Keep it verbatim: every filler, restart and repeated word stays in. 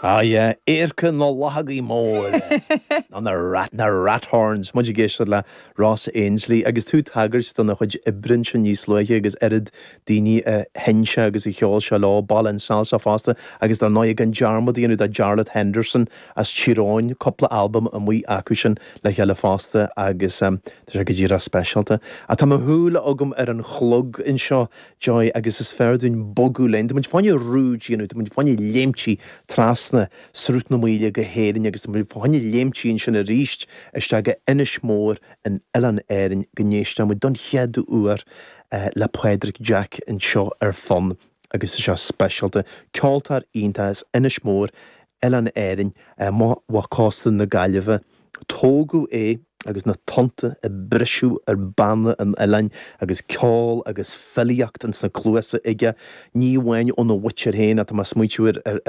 Ah, yeah, éirce nó lagaí mór. Ná na rat na rathorns, muid géisiir le Ross Ainsley, agus tú tagart don na chuid ibrin sin níos luige agus erid daoine hense agus i cheol se lá ball an salsa fásta agus dar náid an jarmad íonú da Charlotte Henderson as Chiráin coppla album a mui acu sin le cheile fásta agus um, tá sé go ddíra specialta. A tá húla agam ar an chlog in seo joy agus is ferdún bogú lein. Tá muid fáinne rúd íonú, tá muid fáinne léimtí trasna srút na muile go héirin agus tá muid fáinne léimtí in sin a ríist iste go inis mór an Elan éirin gnéiste mu don cheadú uair uh, le Padraig Jack in seo ar fun agus is seo specialta ceoltar ionta is inis mór Elan éirin uh, má wacástan na gaiileh tógu é agus na tanta a brisú ar banna an Elan agus ceol agus filiacht an sa clúasa ige ní bhain ón na witcher héin a tá mas muitiúir ar